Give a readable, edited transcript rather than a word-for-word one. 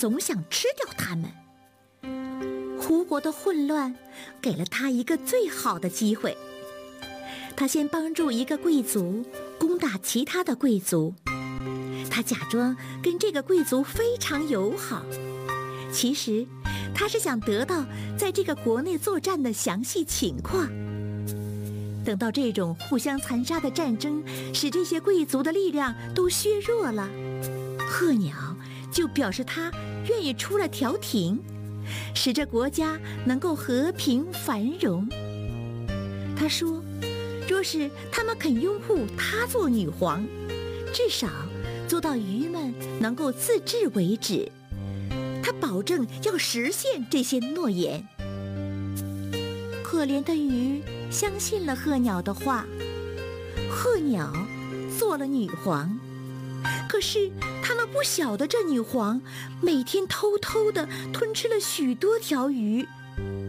总想吃掉它们。胡国的混乱给了他一个最好的机会，他先帮助一个贵族攻打其他的贵族，他假装跟这个贵族非常友好，其实他是想得到在这个国内作战的详细情况。等到这种互相残杀的战争使这些贵族的力量都削弱了，鹤鸟就表示他愿意出来调停，使这国家能够和平繁荣。他说，若是他们肯拥护他做女皇，至少做到鱼们能够自治为止。他保证要实现这些诺言。可怜的鱼相信了鹤鸟的话，鹤鸟做了女皇。可是他们不晓得这女皇每天偷偷地吞吃了许多条鱼，